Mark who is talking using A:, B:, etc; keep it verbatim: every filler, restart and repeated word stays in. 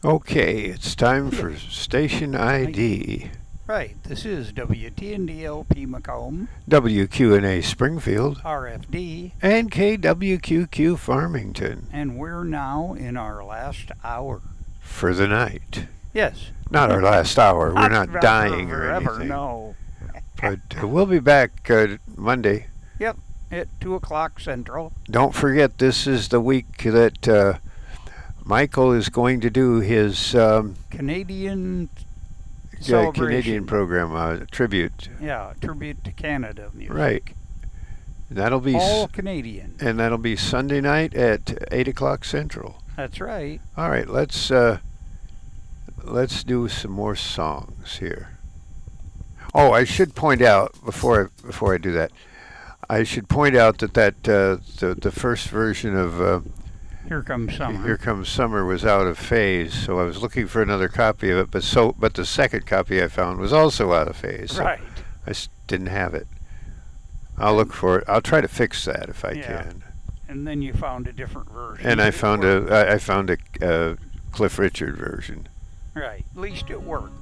A: Okay, it's time for station I D.
B: Right, this is W T N D L P Macomb,
A: W Q N A Springfield,
B: R F D,
A: and K W Q Q Farmington
B: and we're now in our last hour.
A: for the night.
B: Yes.
A: Not our last hour. We're not
B: forever,
A: dying or
B: forever,
A: anything.
B: No.
A: But uh, we'll be back uh, Monday.
B: Yep, at two o'clock Central.
A: Don't forget, this is the week that uh, Michael is going to do his um,
B: Canadian
A: uh,
B: celebration.
A: Canadian program, uh, tribute.
B: Yeah, tribute to Canada music.
A: Right. That'll be
B: All
A: s-
B: Canadian.
A: and that'll be Sunday night at eight o'clock Central.
B: That's right.
A: All right, let's uh, let's do some more songs here. Oh, I should point out before I, before I do that, I should point out that that uh, the the first version of uh,
B: Here Comes Summer.
A: Here Comes Summer was out of phase, so I was looking for another copy of it. But so but the second copy I found was also out of phase. So
B: Right.
A: I s- didn't have it. I'll look for it. I'll try to fix that if I
B: Yeah.
A: can.
B: And then you found a different version.
A: And I
B: It
A: found
B: worked.
A: a I I found a uh, Cliff Richard version.
B: Right. At least it worked.